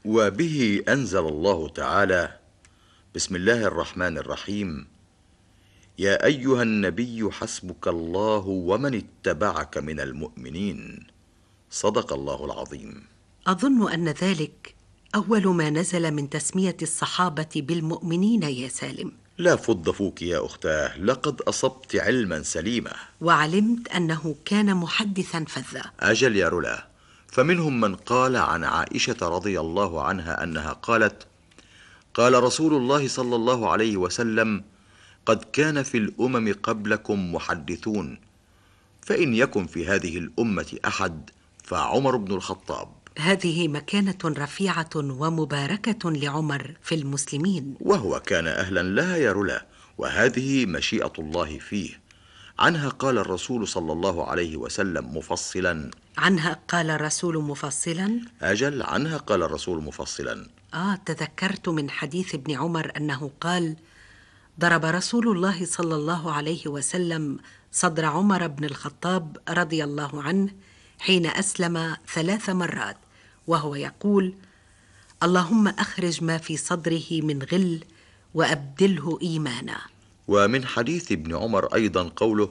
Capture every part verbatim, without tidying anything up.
وبه أنزل الله تعالى: بسم الله الرحمن الرحيم. يا أيها النبي حسبك الله ومن اتبعك من المؤمنين. صدق الله العظيم. أظن أن ذلك أول ما نزل من تسمية الصحابة بالمؤمنين يا سالم. لا فض فوك يا أختاه، لقد أصبت علما سليما. وعلمت أنه كان محدثا فذا. أجل يا رولا، فمنهم من قال عن عائشة رضي الله عنها أنها قالت: قال رسول الله صلى الله عليه وسلم: قد كان في الأمم قبلكم محدثون، فإن يكن في هذه الأمة أحد فعمر بن الخطاب. هذه مكانة رفيعة ومباركة لعمر في المسلمين، وهو كان أهلا لها يا رولا، وهذه مشيئة الله فيه. عنها قال الرسول صلى الله عليه وسلم مفصلا. عنها قال الرسول مفصلا. أجل، عنها قال الرسول مفصلا. آه تذكرت من حديث ابن عمر أنه قال: ضرب رسول الله صلى الله عليه وسلم صدر عمر بن الخطاب رضي الله عنه حين أسلم ثلاث مرات، وهو يقول: اللهم أخرج ما في صدره من غل وأبدله إيمانا. ومن حديث ابن عمر أيضا قوله: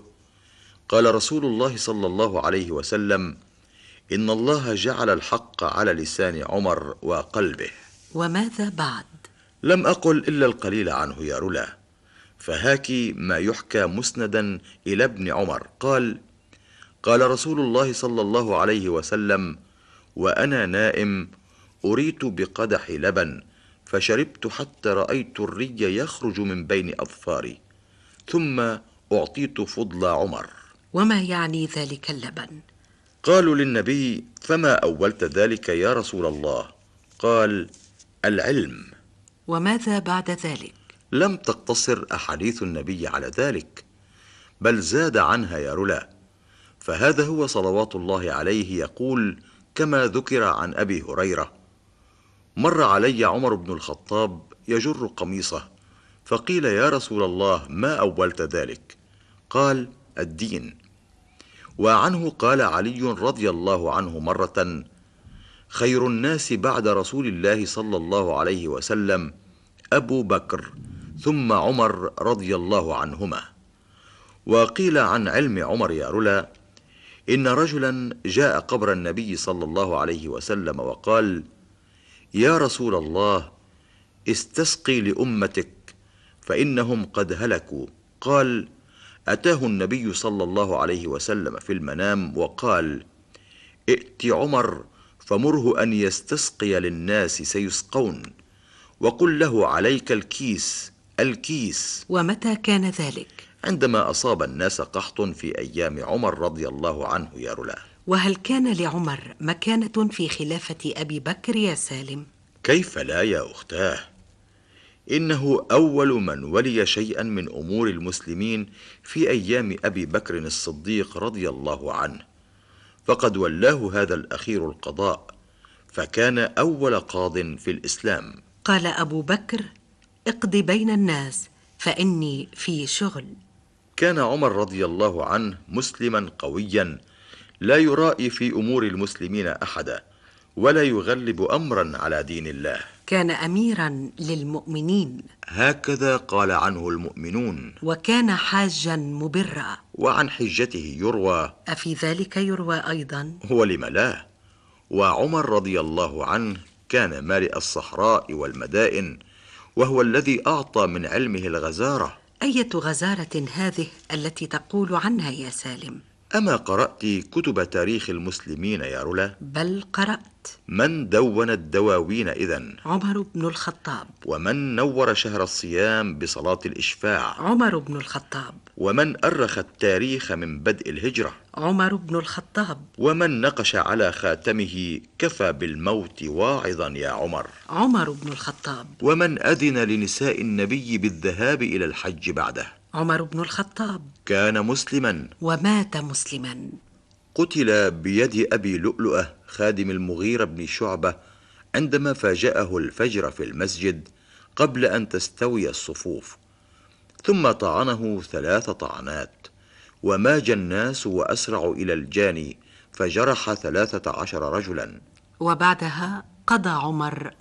قال رسول الله صلى الله عليه وسلم: إن الله جعل الحق على لسان عمر وقلبه. وماذا بعد؟ لم أقل إلا القليل عنه يا رولا، فهاك ما يحكى مسندا إلى ابن عمر قال: قال رسول الله صلى الله عليه وسلم: وأنا نائم أريت بقدح لبن فشربت حتى رأيت الري يخرج من بين أظفاري، ثم أعطيت فضل عمر. وما يعني ذلك اللبن؟ قالوا للنبي: فما أولت ذلك يا رسول الله؟ قال: العلم. وماذا بعد ذلك؟ لم تقتصر أحاديث النبي على ذلك، بل زاد عنها يا رولا، فهذا هو صلوات الله عليه يقول كما ذكر عن أبي هريرة: مر علي عمر بن الخطاب يجر قميصه، فقيل: يا رسول الله ما أولت ذلك؟ قال: الدين. وعنه قال علي رضي الله عنه مرة: خير الناس بعد رسول الله صلى الله عليه وسلم أبو بكر، ثم عمر رضي الله عنهما. وقيل عن علم عمر يا رولا: إن رجلا جاء قبر النبي صلى الله عليه وسلم وقال: يا رسول الله، استسقي لأمتك فإنهم قد هلكوا. قال: أتاه النبي صلى الله عليه وسلم في المنام وقال: ائت عمر فمره أن يستسقي للناس سيسقون، وقل له عليك الكيس الكيس. ومتى كان ذلك؟ عندما أصاب الناس قحط في أيام عمر رضي الله عنه يا رولا. وهل كان لعمر مكانة في خلافة أبي بكر يا سالم؟ كيف لا يا أختاه، إنه أول من ولي شيئا من أمور المسلمين في أيام أبي بكر الصديق رضي الله عنه، فقد ولاه هذا الأخير القضاء، فكان أول قاض في الإسلام. قال أبو بكر: اقض بين الناس فإني في شغل. كان عمر رضي الله عنه مسلما قويا لا يرائي في أمور المسلمين أحدا، ولا يغلب أمرا على دين الله. كان أميرا للمؤمنين، هكذا قال عنه المؤمنون. وكان حاجا مبرا. وعن حجته يروى. أفي ذلك يروى أيضا؟ ولم لا. وعمر رضي الله عنه كان مالئ الصحراء والمدائن، وهو الذي أعطى من علمه الغزارة. أية غزارة هذه التي تقول عنها يا سالم؟ أما قرأت كتب تاريخ المسلمين يا رولا؟ بل قرأت. من دون الدواوين إذن؟ عمر بن الخطاب. ومن نور شهر الصيام بصلاة الإشفاع؟ عمر بن الخطاب. ومن أرخ التاريخ من بدء الهجرة؟ عمر بن الخطاب. ومن نقش على خاتمه كفى بالموت واعظا يا عمر؟ عمر بن الخطاب. ومن أذن لنساء النبي بالذهاب إلى الحج بعده؟ عمر بن الخطاب. كان مسلما ومات مسلما. قتل بيد أبي لؤلؤة خادم المغيرة بن شعبة عندما فاجأه الفجر في المسجد قبل أن تستوي الصفوف، ثم طعنه ثلاث طعنات، وماج الناس وأسرعوا إلى الجاني فجرح ثلاثة عشر رجلا. وبعدها قضى عمر